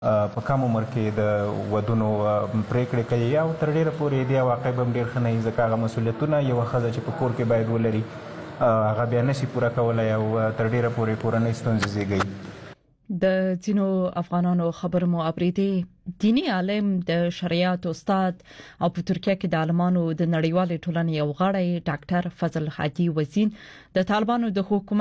په کم عمر کې د ودونو پریکړې کوي او تر ډیره پورې دی واقع به ډیر ښه نه وي ځکه هغه مسؤلیتونه یوه ښځه چې په کور کې باید ولري هغه بیا نشي پوره کولی او تر ډیره پورې کورنۍ ستونزې زیږوي. د ځینو افغانانو خبر مو اورېدې. دینی عالم د شریعت استاد او په ترکیه کې د عالمانو د نړیوالې ټولنې یو غړی ډاکټر فضل هادي وزین د طالبانو د حکومت